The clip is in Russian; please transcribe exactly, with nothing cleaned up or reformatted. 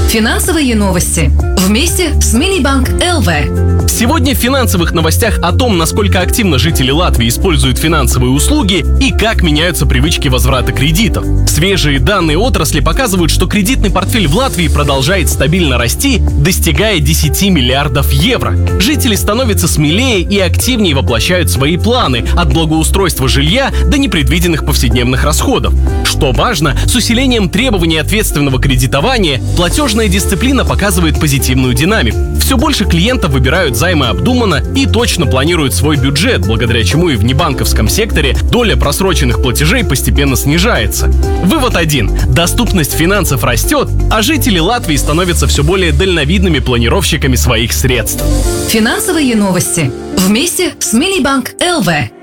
Финансовые новости. Вместе с Милибанк эл ви. Сегодня в финансовых новостях о том, насколько активно жители Латвии используют финансовые услуги и как меняются привычки возврата кредитов. Свежие данные отрасли показывают, что кредитный портфель в Латвии продолжает стабильно расти, достигая десять миллиардов евро. Жители становятся смелее и активнее воплощают свои планы, от благоустройства жилья до непредвиденных повседневных расходов. Что важно, с усилением требований ответственного кредитования платежная дисциплина показывает позитивную динамику. Все больше клиентов выбирают займы обдуманно и точно планируют свой бюджет, благодаря чему и в небанковском секторе доля просроченных платежей постепенно снижается. Вывод один. Доступность финансов растет, а жители Латвии становятся все более дальновидными планировщиками своих средств. Финансовые новости. Вместе с Милибанк эл ви.